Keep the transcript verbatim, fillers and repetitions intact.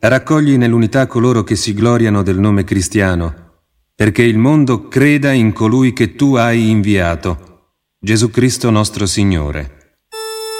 Raccogli nell'unità coloro che si gloriano del nome cristiano, perché il mondo creda in colui che tu hai inviato, Gesù Cristo nostro Signore.